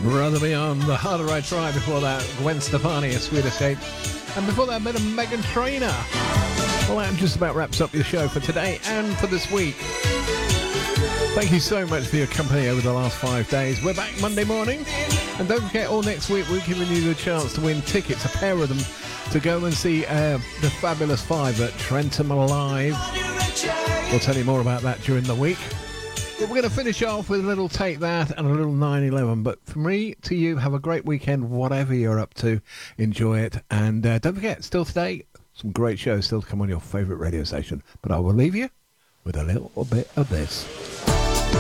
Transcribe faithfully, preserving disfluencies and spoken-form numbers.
Brother Beyond, The Harder I Try. Before that, Gwen Stefani, A Sweet Escape. And before that, a bit of Meghan Trainor. Well, that just about wraps up your show for today and for this week. Thank you so much for your company over the last five days. We're back Monday morning. And don't forget, all next week, we're giving you the chance to win tickets, a pair of them, to go and see uh, the Fabulous Five at Trentham Live. We'll tell you more about that during the week. But we're going to finish off with a little Take That and a little nine eleven. But from me to you, have a great weekend, whatever you're up to. Enjoy it. And uh, don't forget, still today, some great shows still to come on your favourite radio station. But I will leave you with a little bit of this.